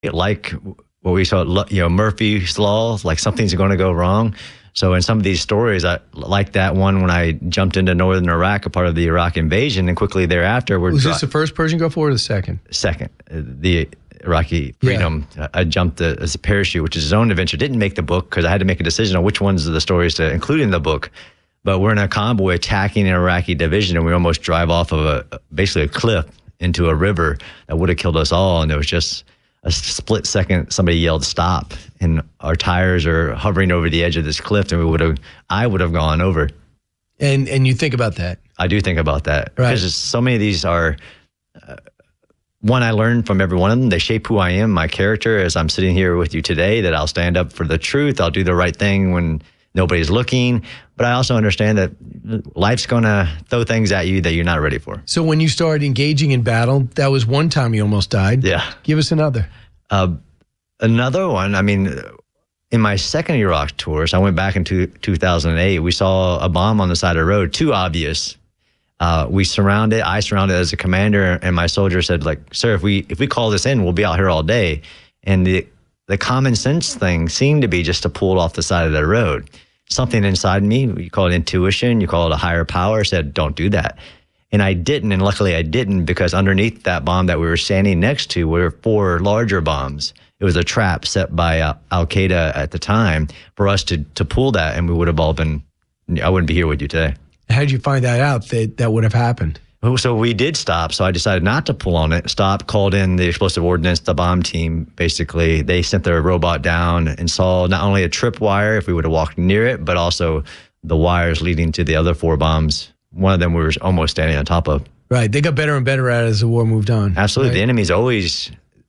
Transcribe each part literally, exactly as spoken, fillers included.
like what we saw, you know, Murphy's Law, like something's going to go wrong. So in some of these stories, I like that one when I jumped into northern Iraq, a part of the Iraq invasion, and quickly thereafter, we're was this the first Persian Gulf War or the second? Second, the Iraqi Freedom. Yeah. I jumped the, as a parachute, which is his own adventure. Didn't make the book because I had to make a decision on which ones of the stories to include in the book. But we're in a convoy attacking an Iraqi division, and we almost drive off of a basically a cliff into a river that would have killed us all. And there was just a split second, somebody yelled "stop," and our tires are hovering over the edge of this cliff, and we would have, I would have gone over. And and you think about that? I do think about that, right? Because so many of these are. Uh, One, I learned from every one of them. They shape who I am, my character, as I'm sitting here with you today, that I'll stand up for the truth. I'll do the right thing when nobody's looking. But I also understand that life's going to throw things at you that you're not ready for. So when you started engaging in battle, that was one time you almost died. Yeah. Give us another. Uh, another one, I mean, in my second Iraq tour, so I went back in two, two thousand eight, we saw a bomb on the side of the road, too obvious. Uh, we surrounded, I surrounded as a commander, and my soldier said, like, sir, if we if we call this in, we'll be out here all day. And the the common sense thing seemed to be just to pull it off the side of the road. Something inside me, you call it intuition, you call it a higher power, said, don't do that. And I didn't, and luckily I didn't, because underneath that bomb that we were standing next to were four larger bombs. It was a trap set by uh, Al-Qaeda at the time for us to to pull that, and we would have all been, I wouldn't be here with you today. How did you find that out that that would have happened? So we did stop. So I decided not to pull on it. Stop, called in the explosive ordnance, the bomb team. Basically, they sent their robot down and saw not only a tripwire if we would have walked near it, but also the wires leading to the other four bombs. One of them we were almost standing on top of. Right. They got better and better at it as the war moved on. Absolutely. Right? The enemy's always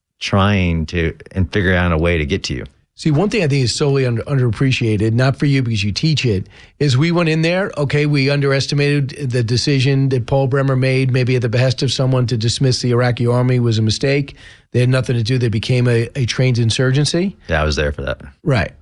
trying to and figure out a way to get to you. See, one thing I think is solely under, underappreciated, not for you because you teach it, is we went in there, okay, we underestimated the decision that Paul Bremer made, maybe at the behest of someone, to dismiss the Iraqi army was a mistake. They had nothing to do. They became a, a trained insurgency. Yeah, I was there for that. Right.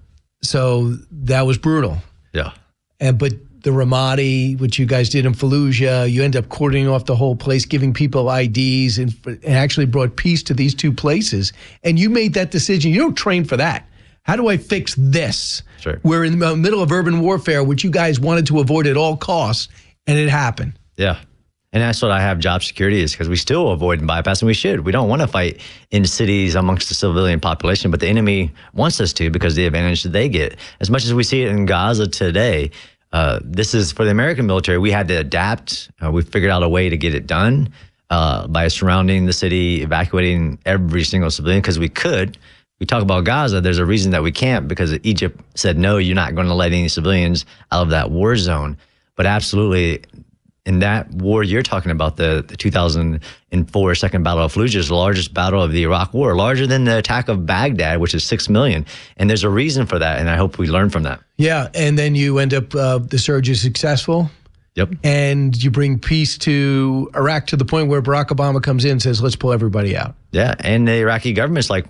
So that was brutal. Yeah. And but the Ramadi, which you guys did in Fallujah, you end up cordoning off the whole place, giving people I Ds, and, and actually brought peace to these two places. And you made that decision. You don't train for that. How do I fix this? Sure. We're in the middle of urban warfare, which you guys wanted to avoid at all costs, and it happened. Yeah. And that's what I have job security is, because we still avoid and bypass, and we should. We don't want to fight in cities amongst the civilian population, but the enemy wants us to because of the advantage that they get. As much as we see it in Gaza today, uh, this is for the American military. We had to adapt. Uh, we figured out a way to get it done uh, by surrounding the city, evacuating every single civilian, because we could. We talk about Gaza, there's a reason that we can't, because Egypt said, no, you're not going to let any civilians out of that war zone. But absolutely, in that war you're talking about, the, the two thousand four Second Battle of Fallujah is the largest battle of the Iraq War, larger than the attack of Baghdad, which is six million. And there's a reason for that, and I hope we learn from that. Yeah, and then you end up, uh, the surge is successful. Yep. And you bring peace to Iraq to the point where Barack Obama comes in and says, let's pull everybody out. Yeah, and the Iraqi government's like,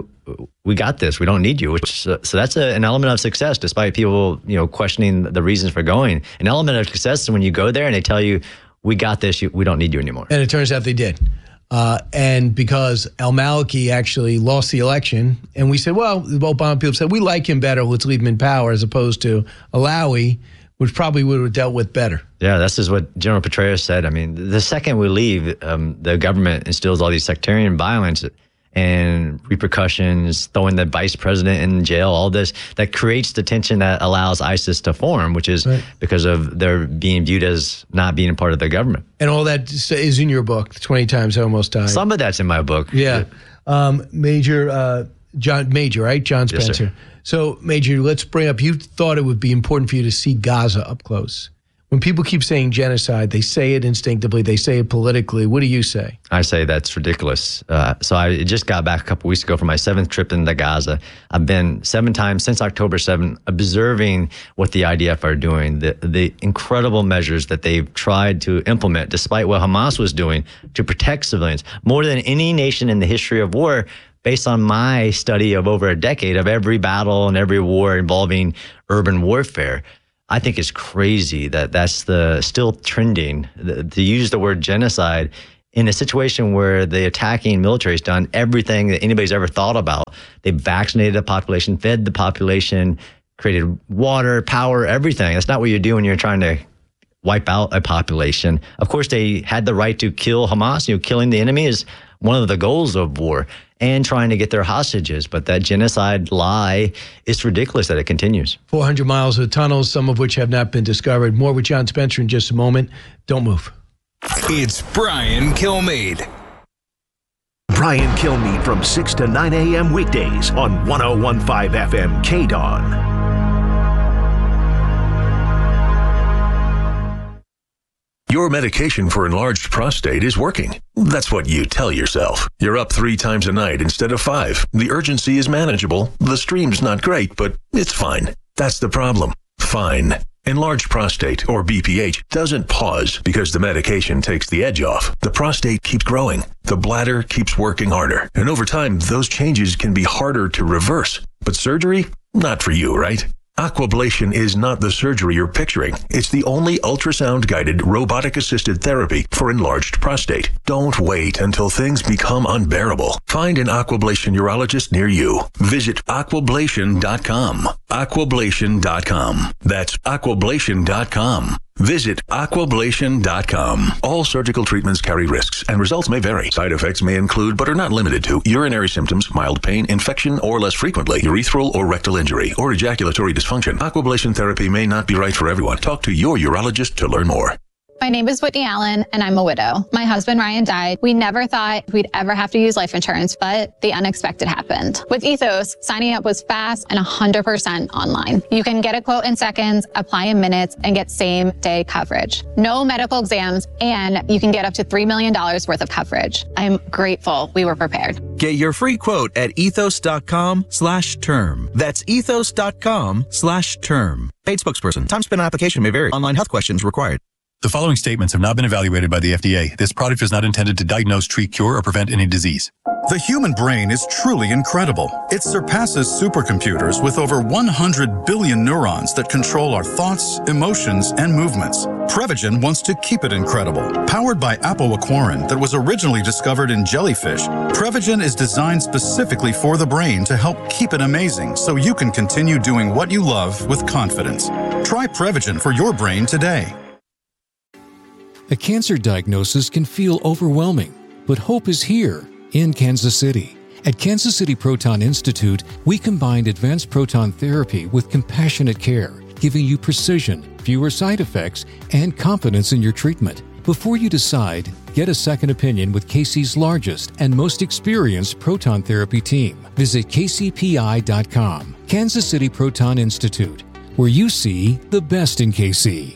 we got this. We don't need you. Which, so that's a, an element of success, despite people, you know, questioning the reasons for going. An element of success is when you go there and they tell you, we got this. You, we don't need you anymore. And it turns out they did. Uh, and because al-Maliki actually lost the election, and we said, well, the Obama people said, we like him better. Let's leave him in power, as opposed to Alawi, which probably would have dealt with better. Yeah, this is what General Petraeus said. I mean, the second we leave, um, the government instills all these sectarian violence and repercussions, throwing the vice president in jail, all this, that creates the tension that allows ISIS to form, which is right. because of their being viewed as not being a part of the government. And all that is in your book, twenty times I Almost Died. Some of that's in my book. Yeah. Um, Major, uh, John, Major, right? John Spencer. Yes, so, Major, let's bring up, you thought it would be important for you to see Gaza up close. When people keep saying genocide, they say it instinctively, they say it politically. What do you say? I say that's ridiculous. Uh, so I just got back a couple weeks ago from my seventh trip into Gaza. I've been seven times since October seventh observing what the I D F are doing, the, the incredible measures that they've tried to implement, despite what Hamas was doing to protect civilians. More than any nation in the history of war, based on my study of over a decade of every battle and every war involving urban warfare. I think it's crazy that that's the still trending. The, to use the word genocide in a situation where the attacking military has done everything that anybody's ever thought about. They vaccinated the population, fed the population, created water, power, everything. That's not what you do when you're trying to wipe out a population. Of course, they had the right to kill Hamas. You know, killing the enemy is one of the goals of war, and trying to get their hostages. But that genocide lie, it's ridiculous that it continues. four hundred miles of tunnels, some of which have not been discovered. More with John Spencer in just a moment. Don't move. It's Brian Kilmeade. Brian Kilmeade from six to nine a.m. weekdays on one oh one point five F M K D O N. Your medication for enlarged prostate is working. That's what you tell yourself. You're up three times a night instead of five. The urgency is manageable. The stream's not great, but it's fine. That's the problem. Fine. Enlarged prostate, or B P H, doesn't pause because the medication takes the edge off. The prostate keeps growing. The bladder keeps working harder. And over time, those changes can be harder to reverse. But surgery? Not for you, right? Aquablation is not the surgery you're picturing. It's the only ultrasound-guided, robotic-assisted therapy for enlarged prostate. Don't wait until things become unbearable. Find an Aquablation urologist near you. Visit aquablation dot com. aquablation dot com. That's aquablation dot com. Visit aquablation dot com. All surgical treatments carry risks, and results may vary. Side effects may include, but are not limited to, urinary symptoms, mild pain, infection, or less frequently, urethral or rectal injury, or ejaculatory dysfunction. Aquablation therapy may not be right for everyone. Talk to your urologist to learn more. My name is Whitney Allen, and I'm a widow. My husband, Ryan, died. We never thought we'd ever have to use life insurance, but the unexpected happened. With Ethos, signing up was fast and one hundred percent online. You can get a quote in seconds, apply in minutes, and get same-day coverage. No medical exams, and you can get up to three million dollars worth of coverage. I'm grateful we were prepared. Get your free quote at ethos.com slash term. That's ethos.com slash term. Paid spokesperson. Time spent on application may vary. Online health questions required. The following statements have not been evaluated by the F D A. This product is not intended to diagnose, treat, cure, or prevent any disease. The human brain is truly incredible. It surpasses supercomputers with over one hundred billion neurons that control our thoughts, emotions, and movements. Prevagen wants to keep it incredible. Powered by apoaquarin that was originally discovered in jellyfish, Prevagen is designed specifically for the brain to help keep it amazing so you can continue doing what you love with confidence. Try Prevagen for your brain today. A cancer diagnosis can feel overwhelming, but hope is here in Kansas City. At Kansas City Proton Institute, we combined advanced proton therapy with compassionate care, giving you precision, fewer side effects, and confidence in your treatment. Before you decide, get a second opinion with K C's largest and most experienced proton therapy team. Visit k c p i dot com. Kansas City Proton Institute, where you see the best in K C.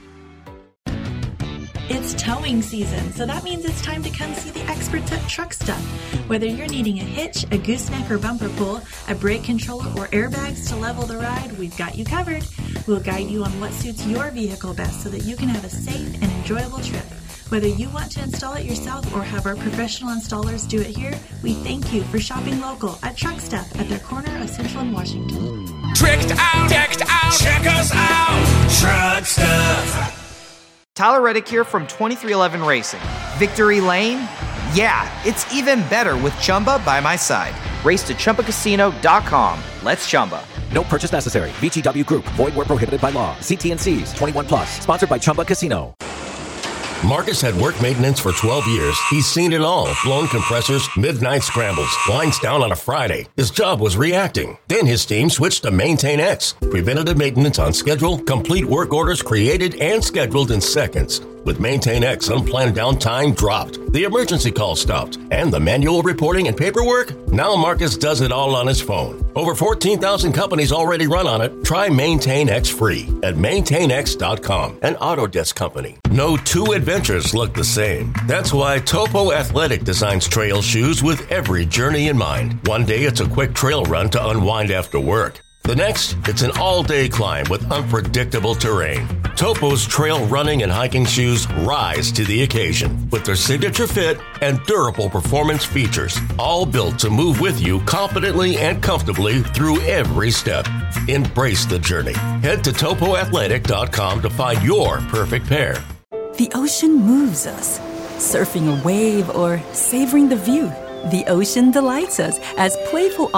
It's towing season, so that means it's time to come see the experts at Truck Stuff. Whether you're needing a hitch, a gooseneck or bumper pull, a brake controller, or airbags to level the ride, we've got you covered. We'll guide you on what suits your vehicle best so that you can have a safe and enjoyable trip. Whether you want to install it yourself or have our professional installers do it here, we thank you for shopping local at Truck Stuff at their corner of Central and Washington. Tricked out, decked out, check us out, Truck Stuff. Tyler Reddick here from twenty-three eleven Racing. Victory Lane? Yeah, it's even better with Chumba by my side. Race to Chumba Casino dot com. Let's Chumba. No purchase necessary. V G W Group. Void where prohibited by law. See T and C's. twenty-one plus. Sponsored by Chumba Casino. Marcus had work maintenance for twelve years. He's seen it all. Blown compressors, midnight scrambles, lines down on a Friday. His job was reacting. Then his team switched to Maintain X. Preventative maintenance on schedule, complete work orders created and scheduled in seconds. With Maintain X, unplanned downtime dropped. The emergency call stopped. And the manual reporting and paperwork? Now Marcus does it all on his phone. Over fourteen thousand companies already run on it. Try Maintain X free at maintain x dot com, an Autodesk company. No two adventures look the same. That's why Topo Athletic designs trail shoes with every journey in mind. One day it's a quick trail run to unwind after work. The next, it's an all-day climb with unpredictable terrain. Topo's trail running and hiking shoes rise to the occasion with their signature fit and durable performance features, all built to move with you confidently and comfortably through every step. Embrace the journey. Head to topo athletic dot com to find your perfect pair. The ocean moves us. surfing a wave, or savoring the view, the ocean delights us as playful